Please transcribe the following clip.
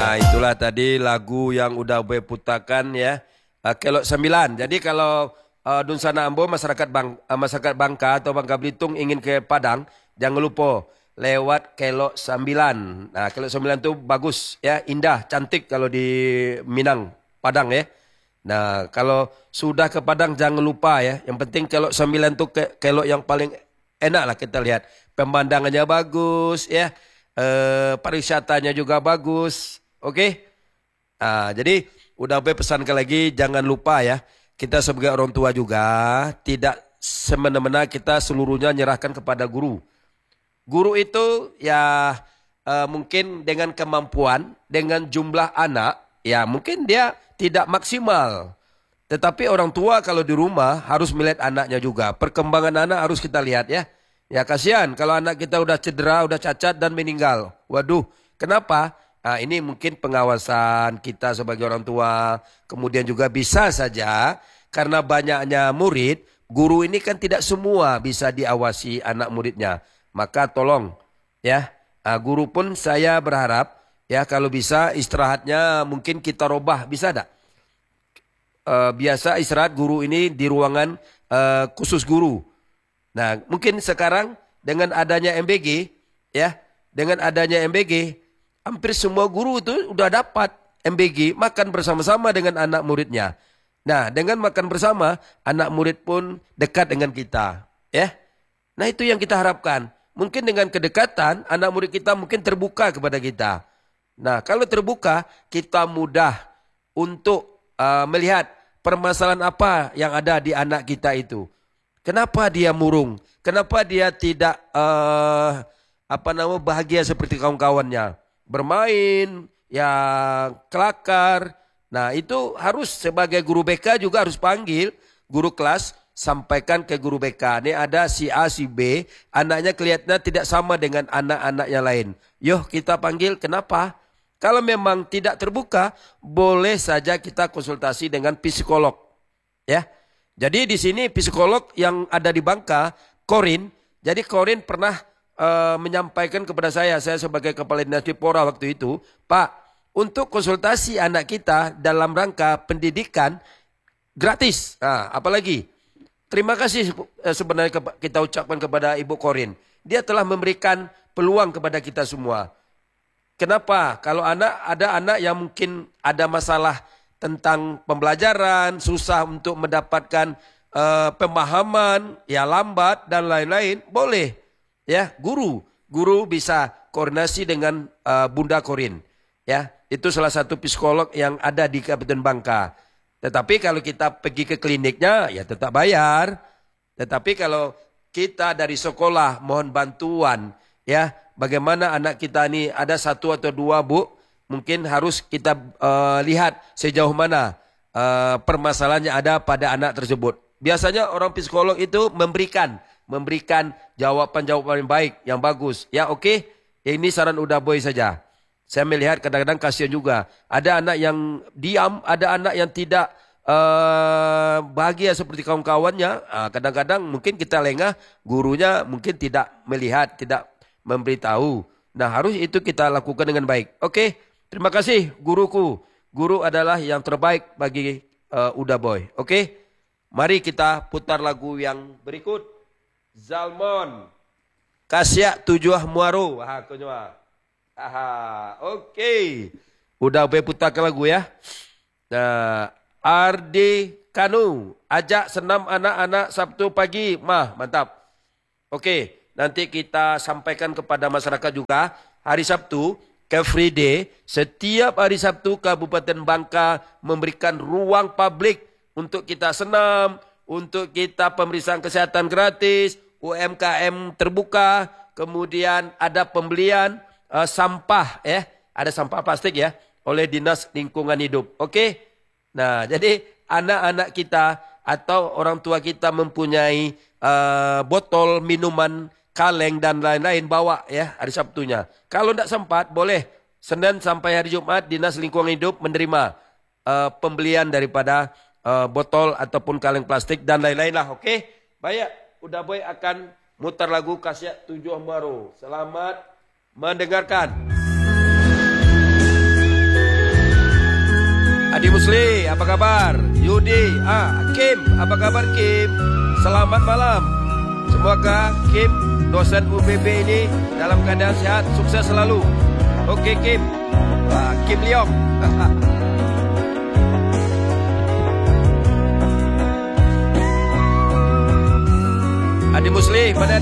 Itulah tadi lagu yang udah gue putarkan ya. Kelok 9. Jadi kalau Dun Sana Ambo masyarakat Bangka atau Bangka Belitung ingin ke Padang, jangan lupa lewat Kelok 9. Nah, Kelok 9 itu bagus ya, indah, cantik kalau di Minang, Padang ya. Nah, kalau sudah ke Padang jangan lupa ya. Yang penting Kelok 9 itu kelok yang paling enak lah kita lihat. Pemandangannya bagus ya. Pariwisatanya juga bagus. Oke. Jadi udah pesankan lagi, jangan lupa ya. Kita sebagai orang tua juga tidak semena-mena kita seluruhnya nyerahkan kepada guru. Guru itu ya mungkin dengan kemampuan, dengan jumlah anak, ya mungkin dia tidak maksimal. Tetapi orang tua kalau di rumah harus melihat anaknya juga. Perkembangan anak harus kita lihat ya. Ya kasihan kalau anak kita udah cedera, udah cacat dan meninggal. Waduh, kenapa? Nah, ini mungkin pengawasan kita sebagai orang tua. Kemudian juga bisa saja karena banyaknya murid, guru ini kan tidak semua bisa diawasi anak muridnya. Maka tolong ya, guru pun saya berharap ya kalau bisa istirahatnya mungkin kita robah, bisa tak? Biasa istirahat guru ini di ruangan khusus guru. Nah, mungkin sekarang dengan adanya MBG ya, dengan adanya MBG hampir semua guru itu udah dapat MBG, makan bersama-sama dengan anak muridnya. Nah, dengan makan bersama, anak murid pun dekat dengan kita ya. Nah, itu yang kita harapkan. Mungkin dengan kedekatan anak murid kita mungkin terbuka kepada kita. Nah, kalau terbuka, kita mudah untuk melihat permasalahan apa yang ada di anak kita itu. Kenapa dia murung? Kenapa dia tidak bahagia seperti kawan-kawannya? Bermain, ya kelakar. Nah, itu harus sebagai guru BK juga harus panggil guru kelas, sampaikan ke guru BK. Ini ada si A, si B, anaknya kelihatannya tidak sama dengan anak-anak yang lain. Yuk kita panggil, kenapa? Kalau memang tidak terbuka, boleh saja kita konsultasi dengan psikolog. Ya. Jadi di sini psikolog yang ada di Bangka, Korin. Jadi Korin pernah menyampaikan kepada saya sebagai kepala dinas Dipora waktu itu, Pak, untuk konsultasi anak kita dalam rangka pendidikan gratis. Nah, apalagi terima kasih sebenarnya kita ucapkan kepada Ibu Korin. Dia telah memberikan peluang kepada kita semua. Kenapa? Kalau ada anak yang mungkin ada masalah tentang pembelajaran, susah untuk mendapatkan pemahaman, ya lambat dan lain-lain, boleh. Ya, guru bisa koordinasi dengan Bunda Korin. Ya, itu salah satu psikolog yang ada di Kabupaten Bangka. Tetapi kalau kita pergi ke kliniknya, ya tetap bayar. Tetapi kalau kita dari sekolah mohon bantuan, ya, bagaimana anak kita ini ada 1 atau 2 Bu, mungkin harus kita lihat sejauh mana permasalahannya ada pada anak tersebut. Biasanya orang psikolog itu memberikan jawaban-jawaban yang baik, yang bagus. Ya oke, ini saran udah boy saja. Saya melihat kadang-kadang kasihan juga. Ada anak yang diam, ada anak yang tidak bahagia seperti kawan-kawannya. Kadang-kadang mungkin kita lengah, gurunya mungkin tidak melihat, tidak memberitahu. Nah, harus itu kita lakukan dengan baik. Oke, terima kasih guruku. Guru adalah yang terbaik bagi Uda Boy. Oke, mari kita putar lagu yang berikut. Zalmon, Kasyak Tujuh Muaro. Oke. Udah Boy putarkan lagu ya. Nah, Ardi Kanu, ajak senam anak-anak Sabtu pagi. Mantap. Oke, nanti kita sampaikan kepada masyarakat juga. Hari Sabtu, Car Free Day, setiap hari Sabtu Kabupaten Bangka memberikan ruang publik untuk kita senam, untuk kita pemeriksaan kesehatan gratis, UMKM terbuka, kemudian ada pembelian sampah ya, ada sampah plastik ya oleh Dinas Lingkungan Hidup. Oke. Nah, jadi anak-anak kita atau orang tua kita mempunyai botol minuman kaleng dan lain-lain, bawa ya hari Sabtunya. Kalau tidak sempat, boleh Senin sampai hari Jumat Dinas Lingkungan Hidup menerima pembelian daripada botol ataupun kaleng plastik dan lain-lain lah. Oke, baik. Udah Boy akan mutar lagu Kasyak Tujuh Muaro. Selamat mendengarkan. Adi Musli, apa kabar? Yudi, Kim, apa kabar Kim? Selamat malam. Semoga Kim, dosen UBB ini dalam keadaan sehat, sukses selalu. Oke Kim, Kim Leong. Adi Musli, mana